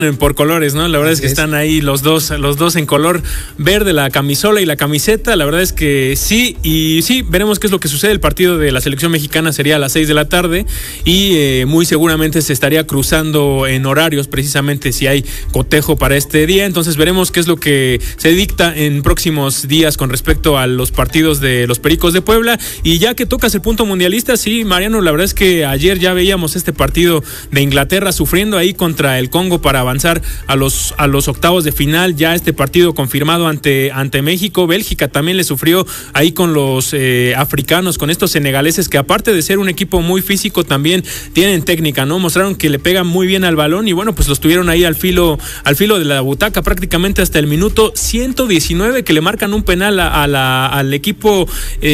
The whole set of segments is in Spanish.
por colores, ¿no? La verdad es que están ahí los dos en color verde, la camisola y la camiseta. La verdad es que sí, y sí, veremos qué es lo que sucede. El partido de la selección mexicana sería a las 6 de la tarde y muy seguramente se estaría cruzando en horarios, precisamente si hay cotejo para este día. Entonces veremos qué es lo que se dicta en próximos días con respecto a los partidos de los Pericos de Puebla. Y ya que tocas el punto mundialista, sí, Mariano, la verdad es que ayer ya veíamos este partido de Inglaterra sufriendo ahí contra el Congo para avanzar a los octavos de final. Ya este partido confirmado ante México. Bélgica también le sufrió ahí con los africanos, con estos senegaleses que aparte de ser un equipo muy físico también tienen técnica, ¿no? Mostraron que le pegan muy bien al balón y bueno, pues los tuvieron ahí al filo de la butaca prácticamente hasta el minuto 119 que le marcan un penal al equipo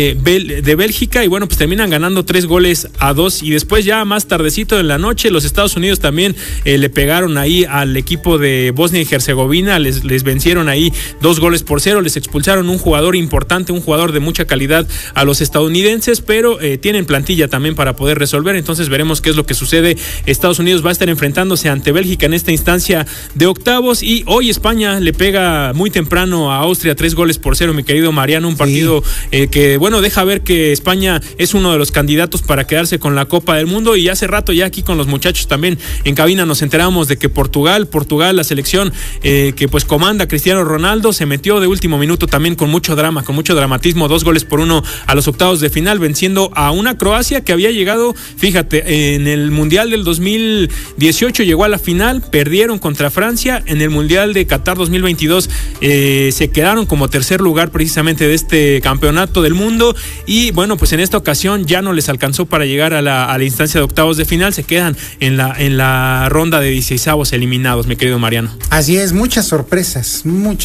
de Bélgica y bueno, pues terminan ganando 3-2 y después ya más tardecito en la noche los Estados Unidos también le pegaron ahí al equipo de Bosnia y Herzegovina, les vencieron ahí 2-0, les expulsaron un jugador importante, un jugador de mucha calidad a los estadounidenses, pero tienen plantilla también para poder resolver. Entonces veremos qué es lo que sucede. Estados Unidos va a estar enfrentándose ante Bélgica en esta instancia de octavos y hoy España le pega muy temprano a Austria 3-0, mi querido Mariano, un partido que bueno, deja ver que España es uno de los candidatos para quedarse con la Copa del Mundo. Y hace rato ya aquí con los muchachos también en cabina nos enteramos de que Portugal, la selección que pues comanda Cristiano Ronaldo, se metió de último minuto también con mucho drama, con mucho dramatismo, 2-1 a los octavos de final, venciendo a una Croacia que había llegado, fíjate, en el Mundial del 2018 llegó a la final, perdieron contra Francia, en el Mundial de Qatar 2022 se quedaron como tercer lugar precisamente de este campeonato del mundo y bueno, pues en esta ocasión ya no les alcanzó para llegar a la instancia de octavos de final, se quedan en la ronda de 16avos eliminados, mi querido Mariano. Así es, muchas sorpresas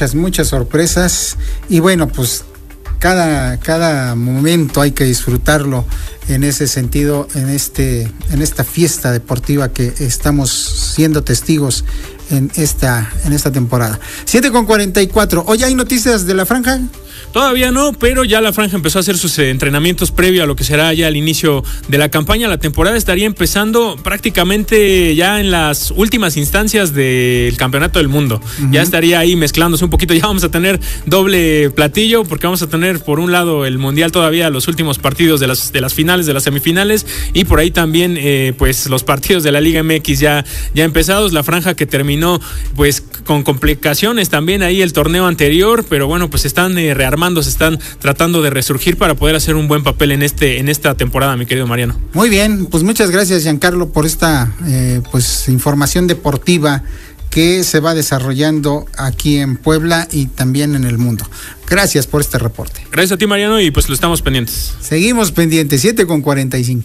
y bueno, pues cada momento hay que disfrutarlo en ese sentido, en esta fiesta deportiva que estamos siendo testigos en esta temporada. 7:44. Hoy hay noticias de la franja. Todavía no, pero ya la franja empezó a hacer sus entrenamientos previo a lo que será ya el inicio de la campaña. La temporada estaría empezando prácticamente ya en las últimas instancias del Campeonato del Mundo. Uh-huh. Ya estaría ahí mezclándose un poquito. Ya vamos a tener doble platillo porque vamos a tener por un lado el Mundial todavía, los últimos partidos de las finales, de las semifinales y por ahí también pues los partidos de la Liga MX ya empezados. La franja que terminó pues con complicaciones también ahí el torneo anterior, pero bueno, pues están rearmando, se están tratando de resurgir para poder hacer un buen papel en esta temporada, mi querido Mariano. Muy bien, pues muchas gracias, Giancarlo, por esta pues información deportiva que se va desarrollando aquí en Puebla y también en el mundo. Gracias por este reporte. Gracias a ti, Mariano, y pues lo estamos pendientes. Seguimos pendientes, 7:45.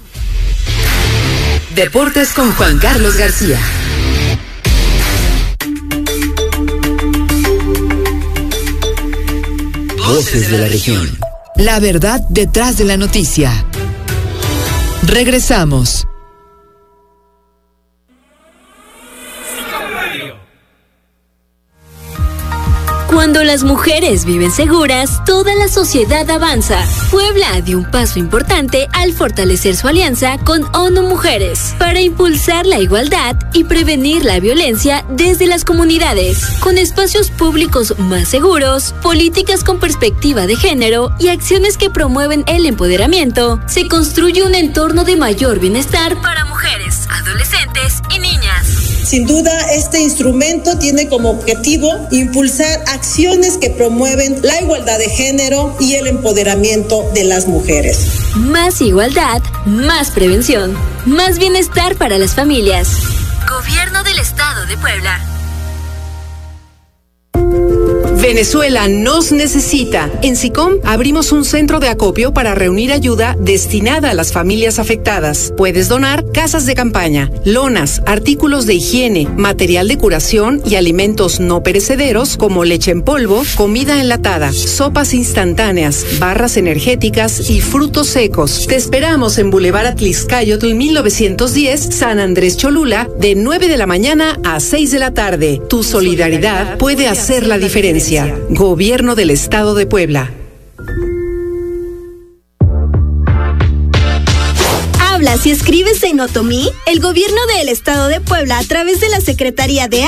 Deportes con Juan Carlos García. Voces de la región. La verdad detrás de la noticia. Regresamos. Cuando las mujeres viven seguras, toda la sociedad avanza. Puebla dio un paso importante al fortalecer su alianza con ONU Mujeres para impulsar la igualdad y prevenir la violencia desde las comunidades, con espacios públicos más seguros, políticas con perspectiva de género y acciones que promueven el empoderamiento. Se construye un entorno de mayor bienestar para mujeres, adolescentes y niñas. Sin duda, este instrumento tiene como objetivo impulsar acciones que promueven la igualdad de género y el empoderamiento de las mujeres. Más igualdad, más prevención, más bienestar para las familias. Gobierno del Estado de Puebla. Venezuela nos necesita. En SICOM abrimos un centro de acopio para reunir ayuda destinada a las familias afectadas. Puedes donar casas de campaña, lonas, artículos de higiene, material de curación y alimentos no perecederos como leche en polvo, comida enlatada, sopas instantáneas, barras energéticas y frutos secos. Te esperamos en Boulevard Atlixcáyotl 1910, San Andrés Cholula, de 9 de la mañana a 6 de la tarde. Tu solidaridad puede hacer la diferencia. Gobierno del Estado de Puebla. Hablas y escribes en Otomí. El Gobierno del Estado de Puebla, a través de la Secretaría de